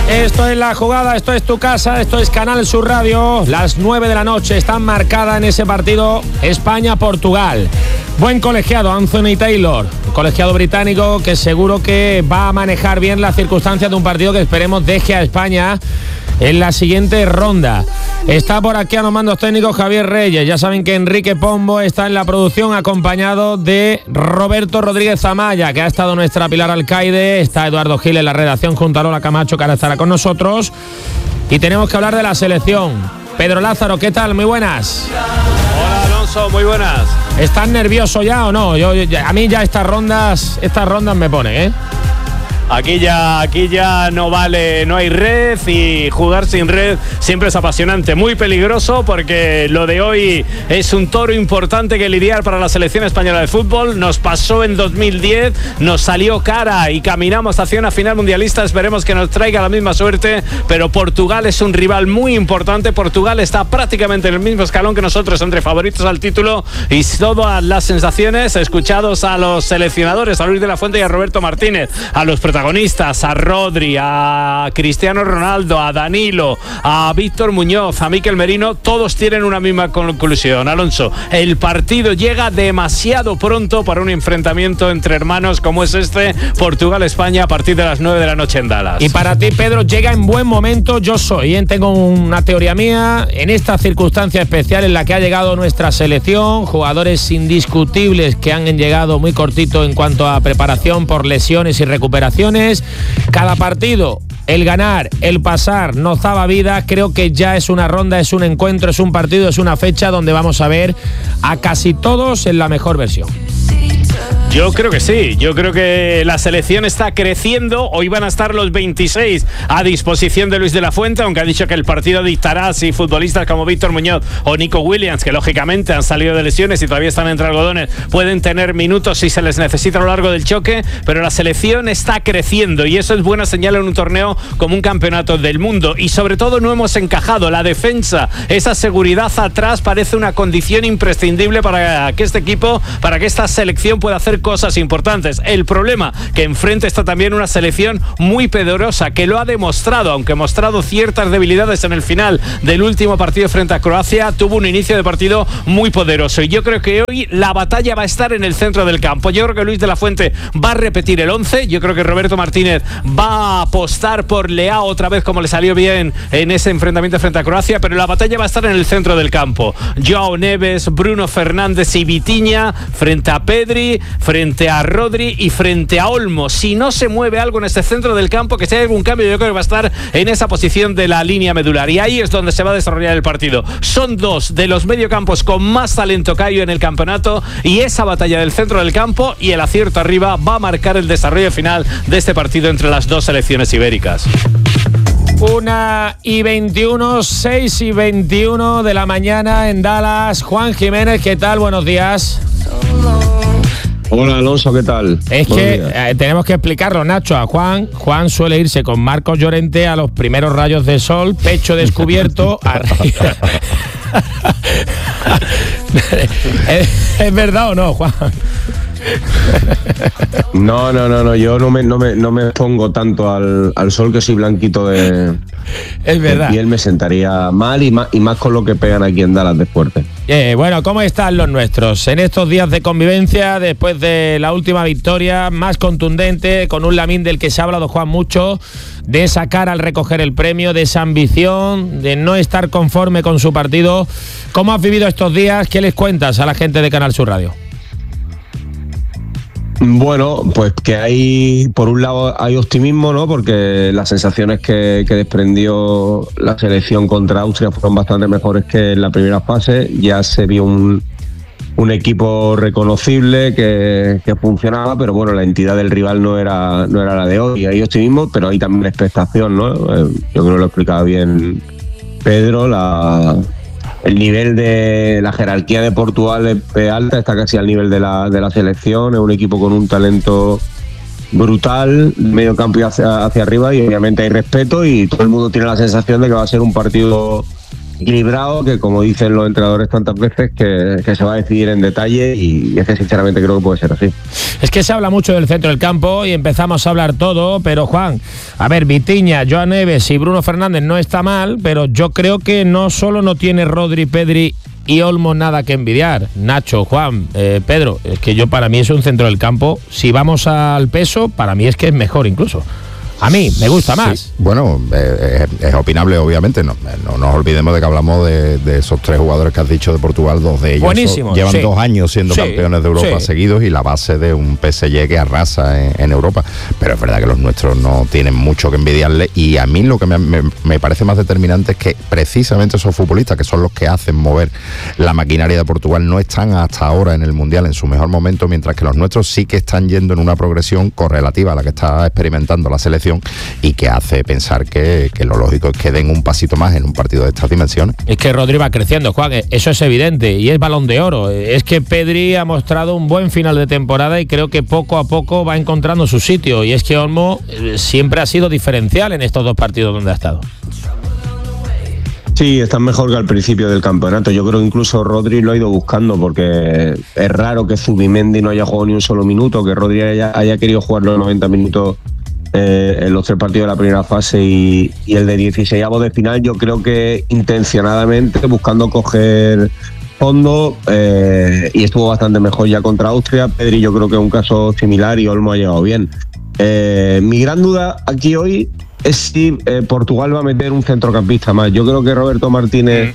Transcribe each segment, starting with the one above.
Esto es La Jugada, esto es tu casa, esto es Canal Sur Radio. Las 9 de la noche están marcadas en ese partido España-Portugal. Buen colegiado, Anthony Taylor, colegiado británico que seguro que va a manejar bien las circunstancias de un partido que esperemos deje a España en la siguiente ronda. Está por aquí a los mandos técnicos Javier Reyes. Ya saben que Enrique Pombo está en la producción acompañado de Roberto Rodríguez Amaya, que ha estado nuestra Pilar Alcaide. Está Eduardo Gil en la redacción junto a Lola Camacho, que ahora estará con nosotros. Y tenemos que hablar de la selección. Pedro Lázaro, ¿qué tal? Muy buenas. Hola Alonso, muy buenas. ¿Estás nervioso ya o no? A mí ya estas rondas me ponen, ¿eh? Aquí ya no vale, no hay red, y jugar sin red siempre es apasionante, muy peligroso, porque lo de hoy es un toro importante que lidiar para la selección española de fútbol. Nos pasó en 2010, nos salió cara y caminamos hacia una final mundialista. Esperemos que nos traiga la misma suerte, pero Portugal es un rival muy importante. Portugal está prácticamente en el mismo escalón que nosotros, entre favoritos al título, y todas las sensaciones, escuchados a los seleccionadores, a Luis de la Fuente y a Roberto Martínez, a los protagonistas, a Rodri, a Cristiano Ronaldo, a Danilo, a Víctor Muñoz, a Mikel Merino, todos tienen una misma conclusión. Alonso, el partido llega demasiado pronto para un enfrentamiento entre hermanos como es este Portugal-España a partir de las 9 de la noche en Dallas. Y para ti, Pedro, llega en buen momento. Yo tengo una teoría mía, en esta circunstancia especial en la que ha llegado nuestra selección, jugadores indiscutibles que han llegado muy cortito en cuanto a preparación por lesiones y recuperación. Cada partido, el ganar, el pasar, nos daba vida. Creo que ya es una ronda, es un encuentro, es un partido, es una fecha donde vamos a ver a casi todos en la mejor versión. Yo creo que sí, yo creo que la selección está creciendo. Hoy van a estar los 26 a disposición de Luis de la Fuente, aunque ha dicho que el partido dictará si futbolistas como Víctor Muñoz o Nico Williams, que lógicamente han salido de lesiones y todavía están entre algodones, pueden tener minutos si se les necesita a lo largo del choque, pero la selección está creciendo y eso es buena señal en un torneo como un campeonato del mundo. Y sobre todo no hemos encajado la defensa, esa seguridad atrás parece una condición imprescindible para que este equipo, para que esta selección pueda hacer cosas importantes. El problema que enfrente está también una selección muy poderosa, que lo ha demostrado, aunque ha mostrado ciertas debilidades en el final del último partido frente a Croacia, tuvo un inicio de partido muy poderoso. Y yo creo que hoy la batalla va a estar en el centro del campo. Yo creo que Luis de la Fuente va a repetir el 11. Yo creo que Roberto Martínez va a apostar por Leao otra vez, como le salió bien en ese enfrentamiento frente a Croacia, pero la batalla va a estar en el centro del campo. Joao Neves, Bruno Fernández y Vitinha frente a Pedri, frente a Rodri y frente a Olmo. Si no se mueve algo en este centro del campo, que si hay algún cambio, yo creo que va a estar en esa posición de la línea medular, y ahí es donde se va a desarrollar el partido. Son dos de los mediocampos con más talento que hay en el campeonato, y esa batalla del centro del campo y el acierto arriba va a marcar el desarrollo final de este partido entre las dos selecciones ibéricas. 1:21, 6:21 de la mañana en Dallas. Juan Jiménez, ¿qué tal? Buenos días. Hola Alonso, ¿qué tal? Es que tenemos que explicarlo, Nacho, a Juan. Juan suele irse con Marcos Llorente a los primeros rayos de sol, pecho descubierto. ¿Es verdad o no, Juan? No, yo no me pongo tanto al sol, que soy blanquito de piel, me sentaría mal, y más con lo que pegan aquí en Dallas de fuerte. Bueno, ¿cómo están los nuestros en estos días de convivencia después de la última victoria más contundente, con un Lamine del que se ha hablado, Juan, mucho, de esa cara al recoger el premio, de esa ambición, de no estar conforme con su partido? ¿Cómo has vivido estos días? ¿Qué les cuentas a la gente de Canal Sur Radio? Bueno, pues que hay, por un lado, hay optimismo, ¿no? Porque las sensaciones que desprendió la selección contra Austria fueron bastante mejores que en la primera fase. Ya se vio un equipo reconocible que funcionaba, pero bueno, la entidad del rival no era la de hoy. Hay optimismo, pero hay también expectación, ¿no? Yo creo que lo explicaba bien Pedro. El nivel de la jerarquía de Portugal es alta, está casi al nivel de la selección. Es un equipo con un talento brutal, medio campo y hacia arriba, y obviamente hay respeto, y todo el mundo tiene la sensación de que va a ser un partido equilibrado, que como dicen los entrenadores tantas veces, que se va a decidir en detalle, y es que sinceramente creo que puede ser así. Es que se habla mucho del centro del campo y empezamos a hablar todo, pero Juan, a ver, Vitinha, Joan Neves y Bruno Fernández no está mal, pero yo creo que no solo no tiene Rodri, Pedri y Olmo nada que envidiar. Nacho, Juan, Pedro, es que para mí es un centro del campo, si vamos al peso, para mí es que es mejor incluso. A mí me gusta más. Sí, bueno, es opinable, obviamente. No nos olvidemos de que hablamos de esos 3 jugadores que has dicho de Portugal. 2 de ellos llevan 2 años siendo campeones de Europa seguidos, y la base de un PSG que arrasa en Europa. Pero es verdad que los nuestros no tienen mucho que envidiarle, y a mí lo que me parece más determinante es que precisamente esos futbolistas, que son los que hacen mover la maquinaria de Portugal, no están hasta ahora en el Mundial en su mejor momento, mientras que los nuestros sí que están yendo en una progresión correlativa a la que está experimentando la selección, y que hace pensar que lo lógico es que den un pasito más en un partido de estas dimensiones. Es que Rodri va creciendo, Juan, eso es evidente, y es Balón de Oro. Es que Pedri ha mostrado un buen final de temporada y creo que poco a poco va encontrando su sitio, y es que Olmo siempre ha sido diferencial en estos 2 partidos donde ha estado. Sí, están mejor que al principio del campeonato. Yo creo que incluso Rodri lo ha ido buscando, porque es raro que Zubimendi no haya jugado ni un solo minuto, que Rodri haya querido jugar los 90 minutos en los 3 partidos de la primera fase y el de 16avos de final. Yo creo que intencionadamente buscando coger fondo, y estuvo bastante mejor ya contra Austria. Pedri yo creo que es un caso similar, y Olmo ha llegado bien. Mi gran duda aquí hoy es si Portugal va a meter un centrocampista más. Yo creo que Roberto Martínez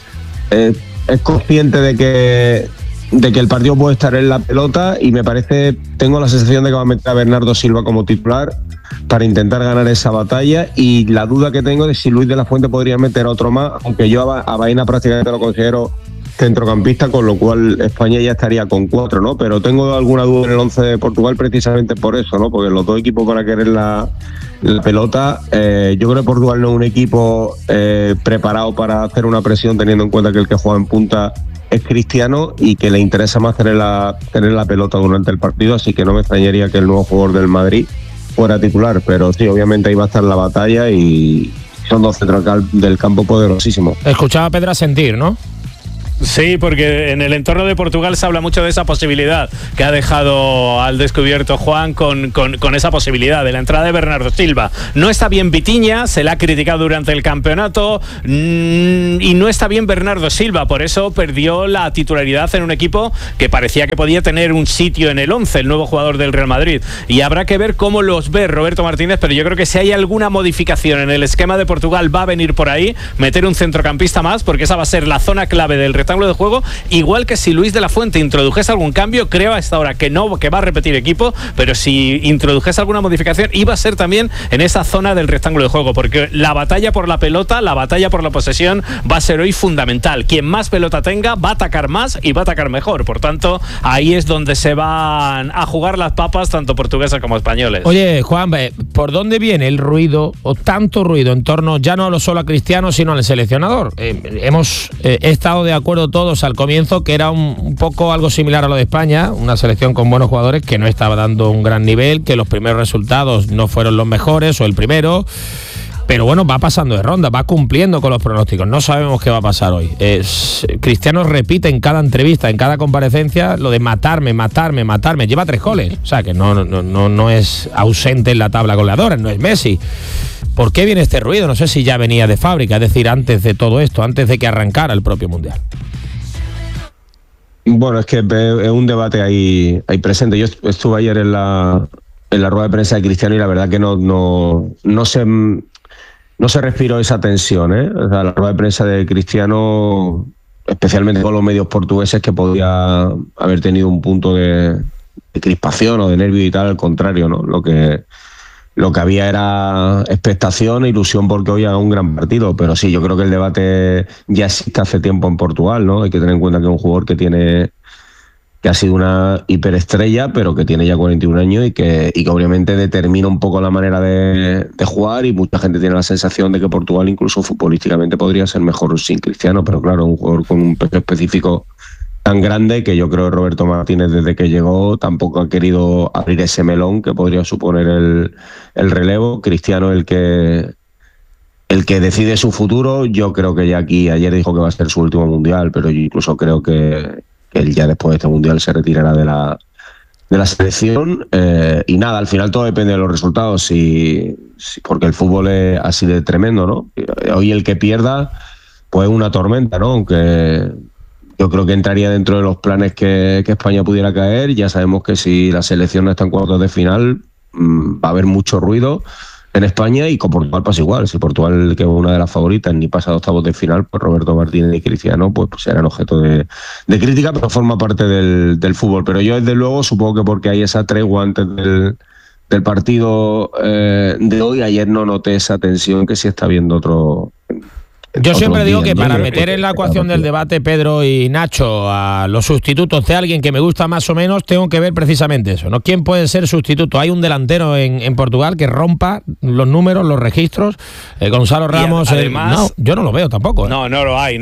es consciente de que el partido puede estar en la pelota, y tengo la sensación de que va a meter a Bernardo Silva como titular para intentar ganar esa batalla, y la duda que tengo es si Luis de la Fuente podría meter otro más, aunque yo a Baena prácticamente lo considero centrocampista, con lo cual España ya estaría con 4, ¿no? Pero tengo alguna duda en el 11 de Portugal precisamente por eso, ¿no? Porque los 2 equipos van a querer la pelota. Yo creo que Portugal no es un equipo preparado para hacer una presión, teniendo en cuenta que el que juega en punta es Cristiano, y que le interesa más tener la pelota durante el partido, así que no me extrañaría que el nuevo jugador del Madrid fuera titular, pero sí, obviamente ahí va a estar la batalla, y son 2 centros del campo poderosísimos. Escuchaba a Pedro Sentir, ¿no? Sí, porque en el entorno de Portugal se habla mucho de esa posibilidad que ha dejado al descubierto Juan con esa posibilidad de la entrada de Bernardo Silva. No está bien Vitinha, se le ha criticado durante el campeonato, y no está bien Bernardo Silva, por eso perdió la titularidad en un equipo que parecía que podía tener un sitio en el 11, el nuevo jugador del Real Madrid. Y habrá que ver cómo los ve Roberto Martínez, pero yo creo que si hay alguna modificación en el esquema de Portugal va a venir por ahí, meter un centrocampista más, porque esa va a ser la zona clave del rectángulo de juego, igual que si Luis de la Fuente introdujese algún cambio, creo a esta hora que va a repetir equipo, pero si introdujese alguna modificación iba a ser también en esa zona del rectángulo de juego, porque la batalla por la pelota, la batalla por la posesión va a ser hoy fundamental. Quien más pelota tenga va a atacar más y va a atacar mejor, por tanto ahí es donde se van a jugar las papas tanto portuguesas como españoles. Oye, Juan, ¿por dónde viene el ruido, o tanto ruido, en torno ya no solo a Cristiano sino al seleccionador? Hemos estado de acuerdo todos al comienzo que era un poco algo similar a lo de España, una selección con buenos jugadores que no estaba dando un gran nivel, que los primeros resultados no fueron los mejores o el primero, pero bueno, va pasando de ronda, va cumpliendo con los pronósticos. No sabemos qué va a pasar hoy. Cristiano repite en cada entrevista, en cada comparecencia, lo de matarme. Lleva 3 goles, o sea que no es ausente en la tabla goleadora, no es Messi. ¿Por qué viene este ruido? No sé si ya venía de fábrica, es decir, antes de todo esto, antes de que arrancara el propio Mundial. Bueno, es que es un debate ahí presente. Yo estuve ayer en la rueda de prensa de Cristiano, y la verdad que no se respiró esa tensión, ¿eh? O sea, la rueda de prensa de Cristiano, especialmente con los medios portugueses, que podía haber tenido un punto de crispación o de nervio y tal, al contrario, ¿no? Lo que había era expectación e ilusión porque hoy haga un gran partido, pero sí, yo creo que el debate ya existe hace tiempo en Portugal, ¿no? Hay que tener en cuenta que es un jugador que ha sido una hiperestrella, pero que tiene ya 41 años y que obviamente determina un poco la manera de jugar, y mucha gente tiene la sensación de que Portugal incluso futbolísticamente podría ser mejor sin Cristiano, pero claro, un jugador con un peso específico tan grande que yo creo que Roberto Martínez, desde que llegó, tampoco ha querido abrir ese melón que podría suponer el relevo. Cristiano el que el que decide su futuro. Yo creo que ya aquí, ayer dijo que va a ser su último mundial, pero yo incluso creo que él ya después de este mundial se retirará de la selección. Y nada, al final todo depende de los resultados, porque el fútbol es así de tremendo, ¿no? Hoy el que pierda, pues es una tormenta, ¿no? Aunque yo creo que entraría dentro de los planes que España pudiera caer. Ya sabemos que si la selección no está en cuartos de final, va a haber mucho ruido en España, y con Portugal pasa igual. Si Portugal, que es una de las favoritas, ni pasa a octavos de final, pues Roberto Martínez y Cristiano pues serán objeto de crítica, pero forma parte del fútbol. Pero yo, desde luego, supongo que porque hay esa tregua antes del partido de hoy, ayer no noté esa tensión que sí está viendo otro. Yo siempre digo que para meter en la ecuación del debate, Pedro y Nacho, a los sustitutos de alguien que me gusta más o menos, tengo que ver precisamente eso, ¿no? ¿Quién puede ser sustituto? Hay un delantero en Portugal que rompa los números, los registros. Gonzalo Ramos, además, no, yo no lo veo tampoco. No lo hay.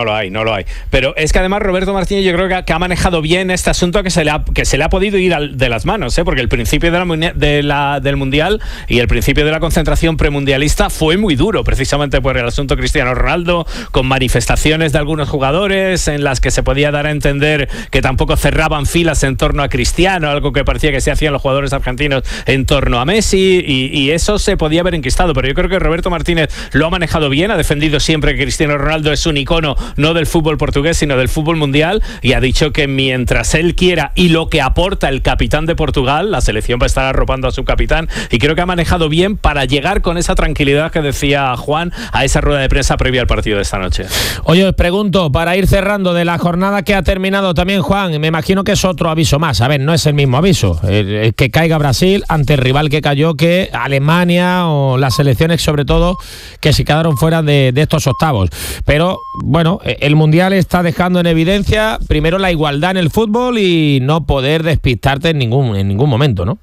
Pero es que además Roberto Martínez, yo creo que ha manejado bien este asunto que se le ha podido ir de las manos, porque el principio del Mundial y el principio de la concentración premundialista fue muy duro, precisamente por el asunto Cristiano Ronaldo, con manifestaciones de algunos jugadores en las que se podía dar a entender que tampoco cerraban filas en torno a Cristiano, algo que parecía que se hacían los jugadores argentinos en torno a Messi, y eso se podía haber enquistado. Pero yo creo que Roberto Martínez lo ha manejado bien, ha defendido siempre que Cristiano Ronaldo es un icono no del fútbol portugués, sino del fútbol mundial, y ha dicho que mientras él quiera y lo que aporta el capitán de Portugal, la selección va a estar arropando a su capitán, y creo que ha manejado bien para llegar con esa tranquilidad que decía Juan a esa rueda de prensa previa al partido de esta noche. Oye, os pregunto, para ir cerrando, de la jornada que ha terminado también, Juan, me imagino que es otro aviso más. A ver, no es el mismo aviso. Que caiga Brasil ante el rival que cayó, que Alemania o las selecciones, sobre todo, que se quedaron fuera de estos octavos. Pero, bueno, el Mundial está dejando en evidencia, primero, la igualdad en el fútbol y no poder despistarte en ningún momento, ¿no?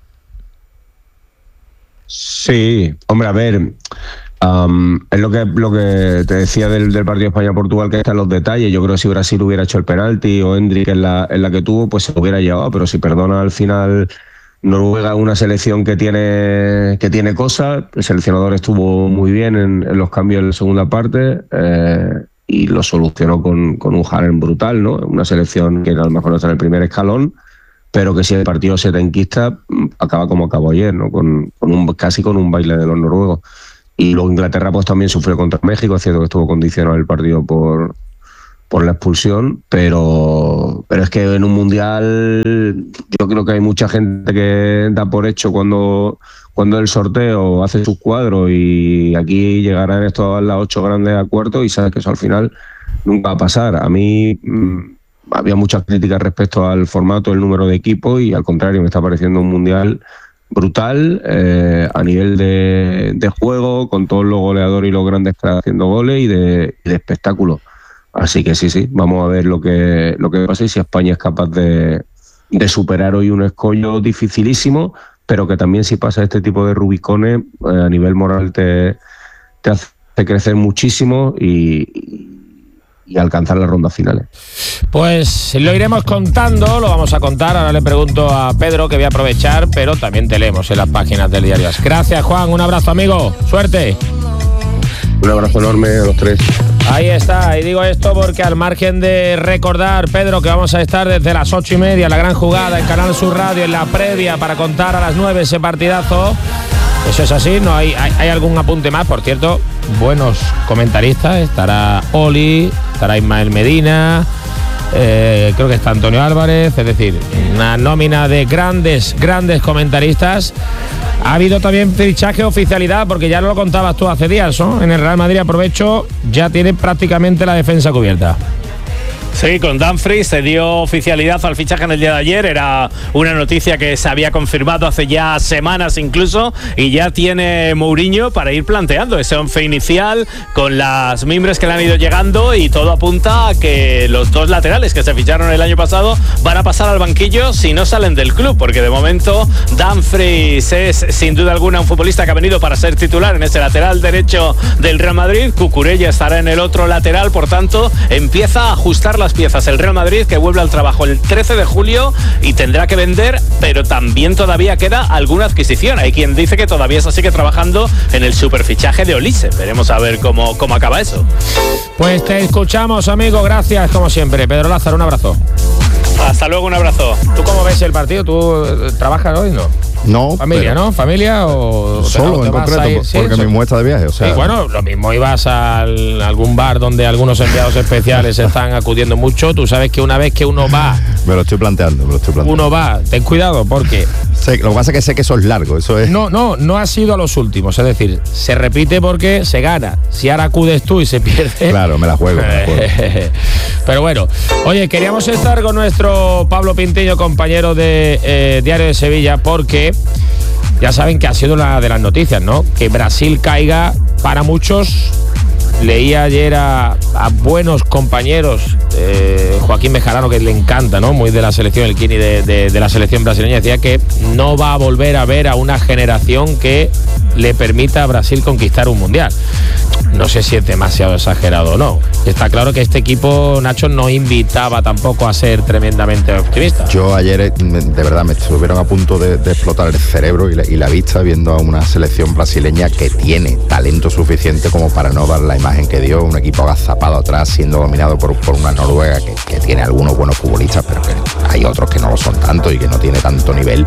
Sí, hombre, a ver... es lo que te decía del partido España-Portugal, que están los detalles. Yo creo que si Brasil hubiera hecho el penalti o Endrick en la que tuvo, pues se lo hubiera llevado. Pero si perdona al final Noruega, una selección que tiene cosas, el seleccionador estuvo muy bien en los cambios en la segunda parte, y lo solucionó con un Haaland brutal, ¿no? Una selección que a lo mejor no está en el primer escalón, pero que si el partido se te enquista, acaba como acabó ayer, ¿no? Casi con un baile de los noruegos. Y luego Inglaterra pues también sufrió contra México. Es cierto que estuvo condicionado el partido por la expulsión, pero es que en un mundial yo creo que hay mucha gente que da por hecho cuando el sorteo hace sus cuadros, y aquí llegarán estos las 8 grandes a cuartos, y sabes que eso al final nunca va a pasar. A mí había muchas críticas respecto al formato, el número de equipos, y al contrario me está pareciendo un mundial brutal a nivel de juego, con todos los goleadores y los grandes que están haciendo goles, y de espectáculo. Así que sí, vamos a ver lo que pasa, y si España es capaz de superar hoy un escollo dificilísimo, pero que también, si pasa este tipo de rubicones, a nivel moral te hace crecer muchísimo y alcanzar las rondas finales. Pues lo iremos contando, lo vamos a contar. Ahora le pregunto a Pedro, que voy a aprovechar, pero también te leemos en las páginas del diario AS. Gracias, Juan, un abrazo, amigo, suerte. Un abrazo enorme a los tres. Ahí está, y digo esto porque, al margen de recordar, Pedro, que vamos a estar desde las 8:30, la gran jugada en Canal Sur Radio, en la previa, para contar a las 9 ese partidazo. Eso es así, no hay algún apunte más. Por cierto, buenos comentaristas, estará Oli, estará Ismael Medina, creo que está Antonio Álvarez, es decir, una nómina de grandes comentaristas. Ha habido también fichaje, oficialidad, porque ya lo contabas tú hace días, ¿no? En el Real Madrid, aprovecho, ya tiene prácticamente la defensa cubierta. Sí, con Dumfries se dio oficialidad al fichaje en el día de ayer. Era una noticia que se había confirmado hace ya semanas incluso, y ya tiene Mourinho para ir planteando ese once inicial con las mimbres que le han ido llegando, y todo apunta a que los dos laterales que se ficharon el año pasado van a pasar al banquillo si no salen del club, porque de momento Dumfries es sin duda alguna un futbolista que ha venido para ser titular en ese lateral derecho del Real Madrid. Cucurella estará en el otro lateral, por tanto empieza a ajustar la las piezas el Real Madrid, que vuelve al trabajo el 13 de julio y tendrá que vender, pero también todavía queda alguna adquisición. Hay quien dice que todavía se sigue trabajando en el superfichaje de Olise. Veremos a ver cómo acaba eso. Pues te escuchamos, amigo. Gracias, como siempre. Pedro Lázaro, un abrazo. Hasta luego, un abrazo. ¿Tú cómo ves el partido? ¿Tú trabajas hoy, no? No. ¿Familia, no? ¿Familia o...? Solo, en concreto, porque mi mujer está de viaje, o sea... Sí, bueno, lo mismo ibas a algún bar donde algunos enviados especiales están acudiendo mucho. Tú sabes que una vez que uno va... Me lo estoy planteando. Uno va, ten cuidado, porque... Sí, lo que pasa es que sé que eso es largo, eso es... No ha sido a los últimos, es decir, se repite porque se gana. Si ahora acudes tú y se pierde... Claro, me la juego. Pero bueno, oye, queríamos estar con nuestro Pablo Pintiño, compañero de Diario de Sevilla, porque ya saben que ha sido una de las noticias, ¿no? Que Brasil caiga para muchos. Leía ayer a buenos compañeros, Joaquín Bejarano, que le encanta, ¿no? Muy de la selección, el Kini de la selección brasileña, decía que no va a volver a ver a una generación que le permita a Brasil conquistar un mundial. No sé si es demasiado exagerado o no. Está claro que este equipo, Nacho, no invitaba tampoco a ser tremendamente optimista. Yo ayer, de verdad, me estuvieron a punto de explotar el cerebro y la vista viendo a una selección brasileña que tiene talento suficiente como para no dar la imagen que dio, un equipo agazapado atrás, siendo dominado por una Noruega que tiene algunos buenos futbolistas, pero que hay otros que no lo son tanto y que no tiene tanto nivel.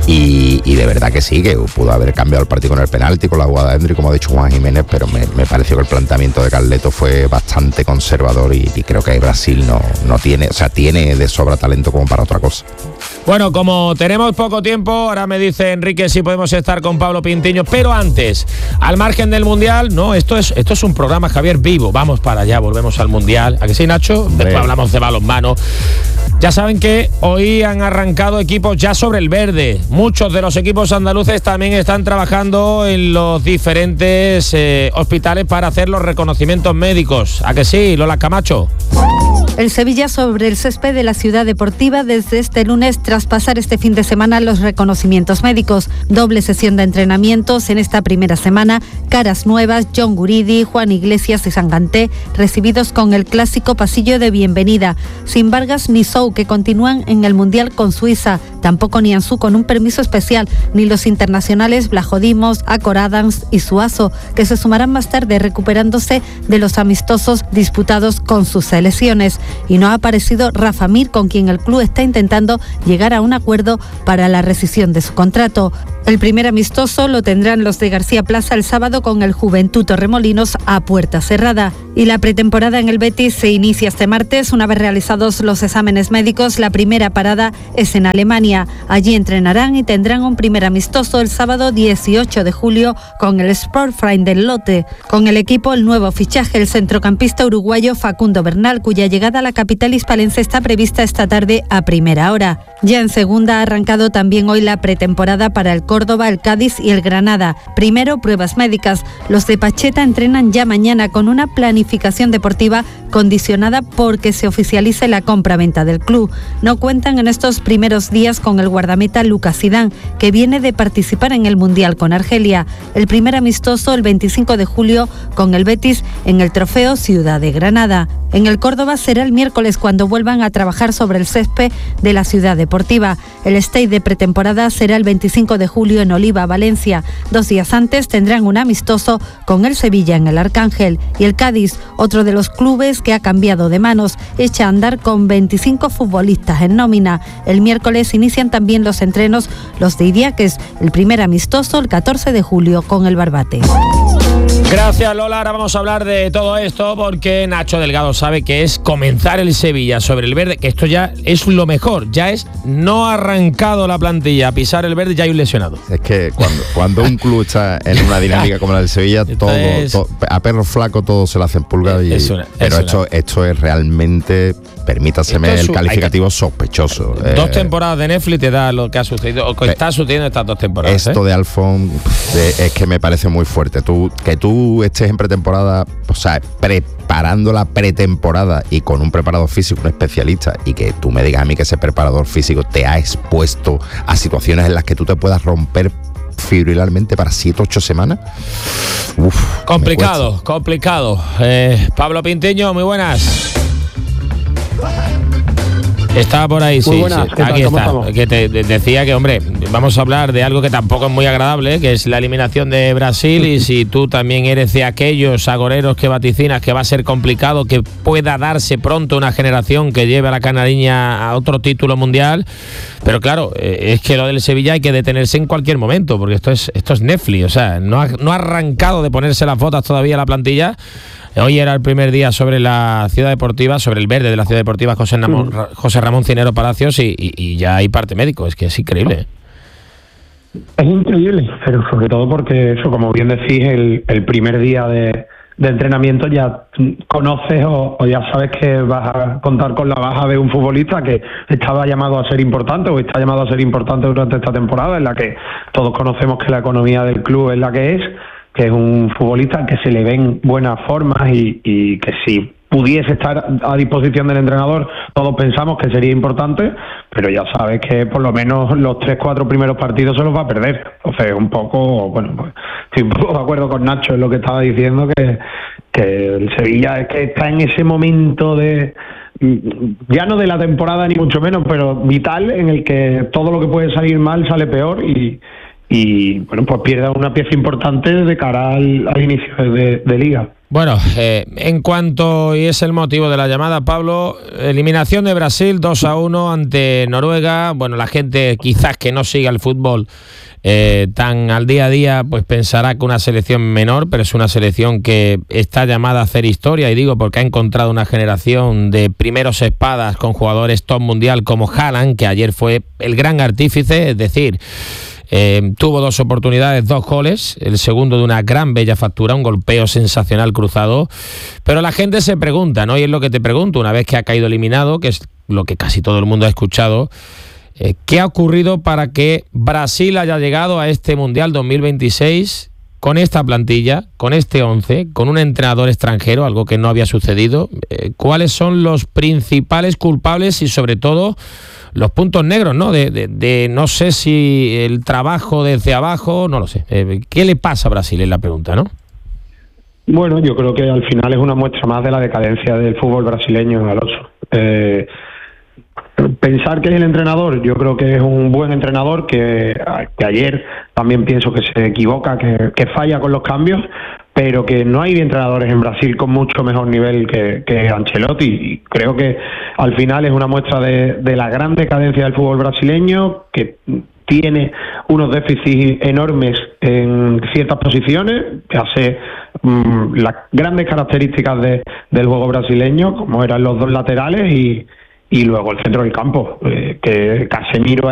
Y de verdad que sí, que pudo haber cambiado el partido con el penalti, con la jugada de Endrick, como ha dicho Juan Jiménez, pero me pareció que el planteamiento de Carleto fue bastante conservador y creo que Brasil no tiene, o sea, tiene de sobra talento como para otra cosa. Bueno, como tenemos poco tiempo, ahora me dice Enrique si podemos estar con Pablo Pintiño, pero antes, al margen del Mundial, no, esto es un programa, Javier, vivo, vamos para allá, volvemos al Mundial. ¿A que sí, Nacho? Después hablamos de balonmano. Ya saben que hoy han arrancado equipos ya sobre el verde. Muchos de los equipos andaluces también están trabajando en los diferentes hospitales para hacer los reconocimientos médicos. ¿A que sí, Lola Camacho? El Sevilla sobre el césped de la Ciudad Deportiva desde este lunes, tras pasar este fin de semana los reconocimientos médicos. Doble sesión de entrenamientos en esta primera semana. Caras nuevas, John Guridi, Juan Iglesias y Sanganté, recibidos con el clásico pasillo de bienvenida. Sin Vargas ni Sou, que continúan en el Mundial con Suiza. Tampoco Nianzú con un permiso especial, ni los internacionales Blajodimos, Acor Adams y Suazo, que se sumarán más tarde recuperándose de los amistosos disputados con sus selecciones. Y no ha aparecido Rafa Mir, con quien el club está intentando llegar a un acuerdo para la rescisión de su contrato. El primer amistoso lo tendrán los de García Plaza el sábado con el Juventud Torremolinos a puerta cerrada. Y la pretemporada en el Betis se inicia este martes. Una vez realizados los exámenes médicos, la primera parada es en Alemania. Allí entrenarán y tendrán un primer amistoso el sábado 18 de julio con el Sportfreund del Lotte. Con el equipo, el nuevo fichaje, el centrocampista uruguayo Facundo Bernal, cuya llegada a la capital hispalense está prevista esta tarde a primera hora. Ya en segunda ha arrancado también hoy la pretemporada para el Córdoba, el Cádiz y el Granada. Primero, pruebas médicas. Los de Pacheta entrenan ya mañana con una planificación deportiva condicionada porque se oficialice la compra-venta del club. No cuentan en estos primeros días con el guardameta Lucas Zidane, que viene de participar en el Mundial con Argelia. El primer amistoso el 25 de julio con el Betis en el Trofeo Ciudad de Granada. En el Córdoba será el miércoles cuando vuelvan a trabajar sobre el césped de la Ciudad Deportiva. El stay de pretemporada será el 25 de julio en Oliva, Valencia. 2 días antes tendrán un amistoso con el Sevilla en el Arcángel. Y el Cádiz, otro de los clubes que ha cambiado de manos, echa a andar con 25 futbolistas en nómina. El miércoles inician también los entrenos los de Idiáquez. El primer amistoso el 14 de julio con el Barbate. Gracias, Lola. Ahora vamos a hablar de todo esto porque Nacho Delgado sabe que es comenzar el Sevilla sobre el verde, que esto ya es lo mejor, ya es no ha arrancado la plantilla, a pisar el verde ya hay un lesionado. Es que cuando un club está en una dinámica como la del Sevilla, todo, a perro flaco todo se le hacen pulgas. Pero esto es realmente, permítaseme el calificativo sospechoso. 2 temporadas de Netflix te da lo que ha sucedido, o que está sucediendo estas 2 temporadas. Esto de Alfon es que me parece muy fuerte. Que tú estés en pretemporada, o sea, preparando la pretemporada y con un preparador físico, un especialista, y que tú me digas a mí que ese preparador físico te ha expuesto a situaciones en las que tú te puedas romper fibrilarmente para 7-8 semanas. Complicado. Pablo Pintiño, muy buenas. Estaba por ahí, sí, buenas, sí. Aquí está. Que te decía que, hombre, vamos a hablar de algo que tampoco es muy agradable, que es la eliminación de Brasil, y si tú también eres de aquellos agoreros que vaticinas que va a ser complicado que pueda darse pronto una generación que lleve a la canariña a otro título mundial, pero claro, es que lo del Sevilla hay que detenerse en cualquier momento, porque esto es Netflix, o sea, no ha arrancado de ponerse las botas todavía la plantilla. Hoy era el primer día sobre la Ciudad Deportiva, sobre el verde de la Ciudad Deportiva José Ramón Cinero Palacios, y ya hay parte médico. Es que es increíble. Es increíble, pero sobre todo porque eso, como bien decís, el primer día de entrenamiento ya conoces o ya sabes que vas a contar con la baja de un futbolista que estaba llamado a ser importante o está llamado a ser importante durante esta temporada, en la que todos conocemos que la economía del club es la que es un futbolista que se le ven buenas formas y que si pudiese estar a disposición del entrenador, todos pensamos que sería importante, pero ya sabes que por lo menos los 3-4 primeros partidos se los va a perder. Entonces, un poco, bueno, pues, estoy un poco de acuerdo con Nacho en lo que estaba diciendo, que el Sevilla es que está en ese momento de, ya no de la temporada ni mucho menos, pero vital, en el que todo lo que puede salir mal sale peor y bueno, pues pierde una pieza importante de cara al inicio de liga. Bueno, en cuanto, y es el motivo de la llamada, Pablo, eliminación de Brasil 2-1 ante Noruega. Bueno, la gente quizás que no siga el fútbol tan al día a día, pues pensará que una selección menor, pero es una selección que está llamada a hacer historia, y digo porque ha encontrado una generación de primeros espadas con jugadores top mundial como Haaland, que ayer fue el gran artífice, es decir, tuvo 2 oportunidades, 2 goles, el segundo de una gran bella factura, un golpeo sensacional cruzado, pero la gente se pregunta, ¿no? Y es lo que te pregunto, una vez que ha caído eliminado, que es lo que casi todo el mundo ha escuchado, ¿qué ha ocurrido para que Brasil haya llegado a este Mundial 2026 con esta plantilla, con este 11, con un entrenador extranjero, algo que no había sucedido? ¿Cuáles son los principales culpables y sobre todo los puntos negros, ¿no? De no sé si el trabajo desde abajo, no lo sé. ¿Qué le pasa a Brasil? Es la pregunta, ¿no? Bueno, yo creo que al final es una muestra más de la decadencia del fútbol brasileño, Alonso. Pensar que es el entrenador, yo creo que es un buen entrenador, que ayer también pienso que se equivoca, que falla con los cambios, pero que no hay entrenadores en Brasil con mucho mejor nivel que Ancelotti, y creo que al final es una muestra de la gran decadencia del fútbol brasileño, que tiene unos déficits enormes en ciertas posiciones, que hace las grandes características del juego brasileño, como eran los 2 laterales y luego el centro del campo, que Casemiro